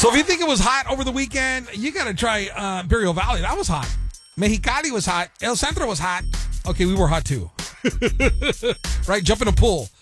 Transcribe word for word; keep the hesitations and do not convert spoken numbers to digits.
So if you think it was hot over the weekend, you got to try uh, Imperial Valley. That was hot. Mexicali was hot. El Centro was hot. Okay, we were hot too. Right? Jump in a pool.